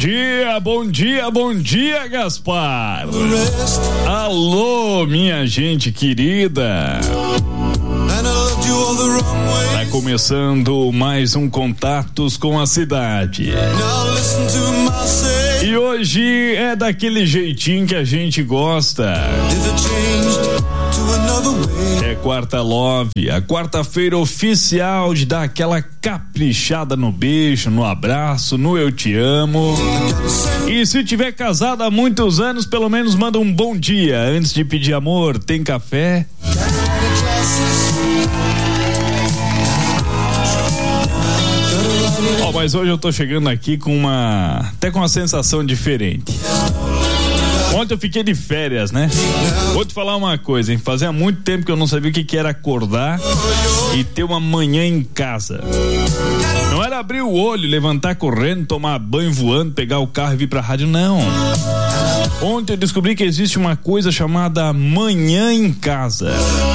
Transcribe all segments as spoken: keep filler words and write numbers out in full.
dia, bom dia, bom dia, Gaspar. Alô, minha gente querida. Tá começando mais um Contatos com a Cidade. E hoje é daquele jeitinho que a gente gosta. É quarta love, a quarta-feira oficial de dar aquela caprichada no beijo, no abraço, no eu te amo. E se tiver casado há muitos anos, pelo menos manda um bom dia antes de pedir amor. Tem café? Ó, oh, mas hoje eu tô chegando aqui com uma, até com uma sensação diferente. Ontem eu fiquei de férias, né? Vou te falar uma coisa, hein? Fazia muito tempo que eu não sabia o que que era acordar e ter uma manhã em casa. Não era abrir o olho, levantar correndo, tomar banho voando, pegar o carro e vir pra rádio, não. Ontem eu descobri que existe uma coisa chamada manhã em casa.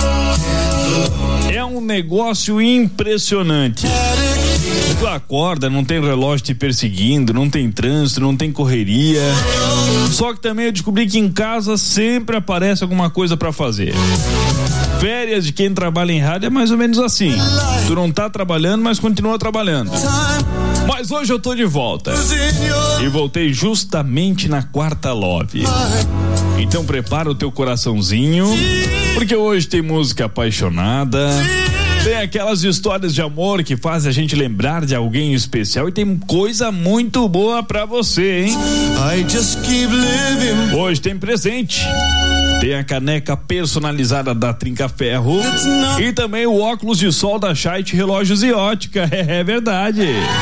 É um negócio impressionante. Tu acorda, não tem relógio te perseguindo, não tem trânsito, não tem correria. Só que também eu descobri que em casa sempre aparece alguma coisa pra fazer. Férias de quem trabalha em rádio é mais ou menos assim. Tu não tá trabalhando, mas continua trabalhando. Mas hoje eu tô de volta. E voltei justamente na quarta love. Então prepara o teu coraçãozinho, porque hoje tem música apaixonada. Tem aquelas histórias de amor que fazem a gente lembrar de alguém especial e tem coisa muito boa pra você, hein? Hoje tem presente. Tem a caneca personalizada da Trinca Ferro e também o óculos de sol da Scheidt Relógios e Ótica. É, é verdade.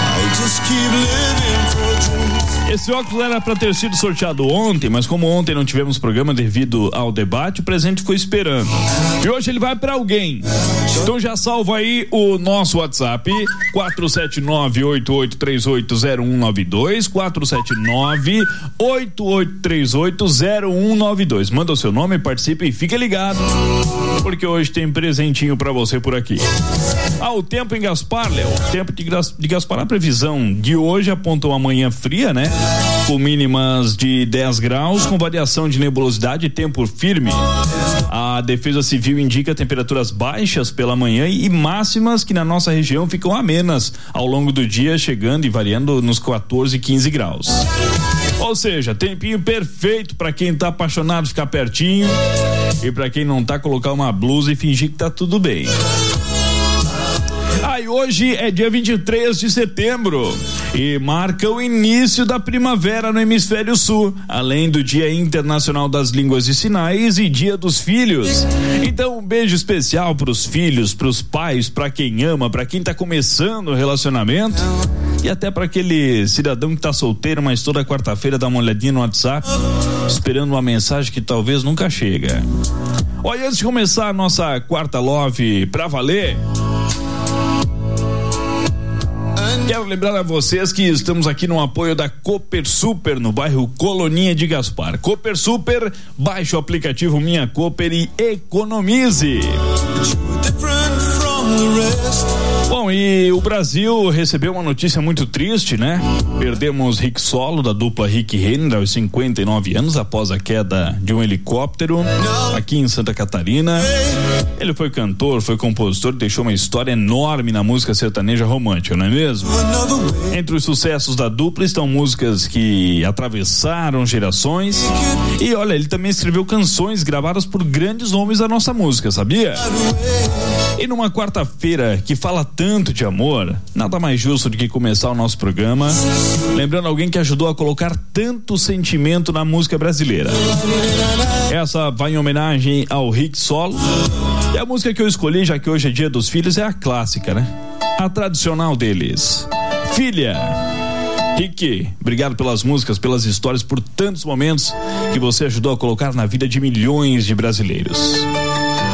Esse óculos era para ter sido sorteado ontem, mas como ontem não tivemos programa devido ao debate, o presente ficou esperando. E hoje ele vai para alguém. Então já salva aí o nosso WhatsApp quatro sete nove, oito oito três oito, zero um nove dois, quatro sete nove, oito oito três oito, zero um nove dois. Manda o seu nome, participe e fique ligado, porque hoje tem presentinho para você por aqui. Ah, o tempo em Gaspar, Léo. O tempo de, de Gaspar, a previsão de hoje aponta uma manhã fria, né? Com mínimas de dez graus, com variação de nebulosidade e tempo firme. A Defesa Civil indica temperaturas baixas pela manhã e máximas que na nossa região ficam amenas ao longo do dia, chegando e variando nos quatorze, quinze graus. Ou seja, tempinho perfeito para quem tá apaixonado ficar pertinho e para quem não tá colocar uma blusa e fingir que tá tudo bem. Ah, e hoje é dia vinte e três de setembro e marca o início da primavera no hemisfério sul, além do Dia Internacional das Línguas e Sinais e Dia dos Filhos. Então, um beijo especial pros filhos, pros pais, pra quem ama, pra quem tá começando o relacionamento e até pra aquele cidadão que tá solteiro, mas toda quarta-feira dá uma olhadinha no WhatsApp, esperando uma mensagem que talvez nunca chega. Olha, antes de começar a nossa quarta love pra valer, quero lembrar a vocês que estamos aqui no apoio da Cooper Super, no bairro Coloninha de Gaspar. Cooper Super, baixe o aplicativo Minha Cooper e economize. Bom, e o Brasil recebeu uma notícia muito triste, né? Perdemos Rick Solo, da dupla Rick Renner, aos cinquenta e nove anos, após a queda de um helicóptero aqui em Santa Catarina. Ele foi cantor, foi compositor, deixou uma história enorme na música sertaneja romântica, não é mesmo? Entre os sucessos da dupla estão músicas que atravessaram gerações e olha, ele também escreveu canções gravadas por grandes nomes da nossa música, sabia? E numa quarta-feira que fala tanto de amor, nada mais justo do que começar o nosso programa lembrando alguém que ajudou a colocar tanto sentimento na música brasileira. Essa vai em homenagem ao Rick Solo. E a música que eu escolhi, já que hoje é Dia dos Filhos, é a clássica, né? A tradicional deles, Filha. Rick, obrigado pelas músicas, pelas histórias, por tantos momentos que você ajudou a colocar na vida de milhões de brasileiros.